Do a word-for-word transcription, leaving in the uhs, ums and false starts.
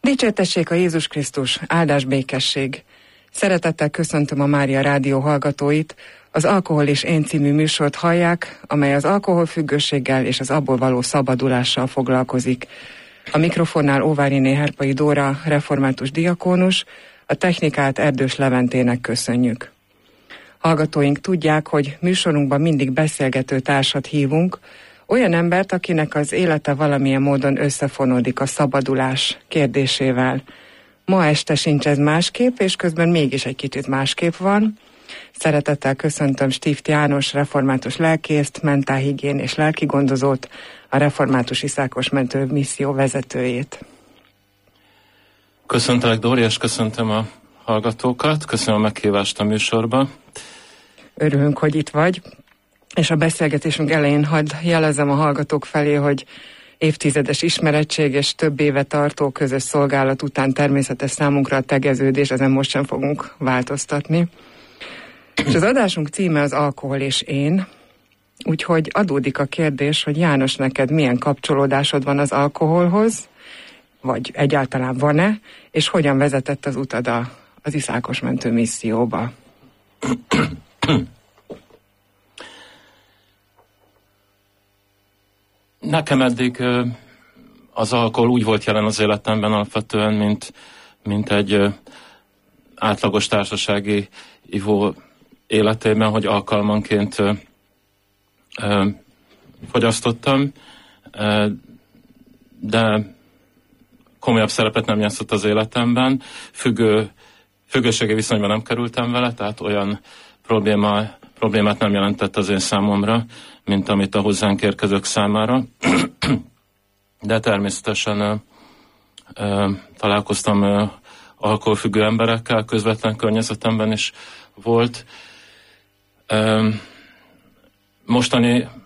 Dicsértessék a Jézus Krisztus, áldás békesség! Szeretettel köszöntöm a Mária Rádió hallgatóit. Az Alkohol és én című műsort hallják, amely az alkoholfüggőséggel és az abból való szabadulással foglalkozik. A mikrofonnál Óváriné Herpai Dóra, református diakónus, a technikát Erdős Leventének köszönjük. Hallgatóink tudják, hogy műsorunkban mindig beszélgető társat hívunk, olyan embert, akinek az élete valamilyen módon összefonódik a szabadulás kérdésével. Ma este sincs ez másképp, és közben mégis egy kicsit másképp van. Szeretettel köszöntöm Stíft János, református lelkészt, mentálhigién és lelkigondozót, a Református Iszákos Mentő Misszió vezetőjét. Köszöntelek, Dóri, és köszöntöm a hallgatókat. Köszönöm a meghívást a műsorba. Örülünk, hogy itt vagy. És a beszélgetésünk elején hadd jelezzem a hallgatók felé, hogy évtizedes ismerettség és több éve tartó közös szolgálat után természetes számunkra a tegeződés, ezen most sem fogunk változtatni. És az adásunk címe az Alkohol és én, úgyhogy adódik a kérdés, hogy János, neked milyen kapcsolódásod van az alkoholhoz, vagy egyáltalán van-e, és hogyan vezetett az utad a, az Iszákos Mentő Misszióba? Nekem eddig az alkohol úgy volt jelen az életemben alapvetően, mint, mint egy átlagos társasági ivó életében, hogy alkalmanként fogyasztottam, de komolyabb szerepet nem játszott az életemben. Függő, függőségi viszonyban nem kerültem vele, tehát olyan probléma, problémát nem jelentett az én számomra, mint amit a hozzánk érkezők számára. De természetesen ö, ö, találkoztam ö, alkoholfüggő emberekkel, közvetlen környezetemben is volt. Ö, mostani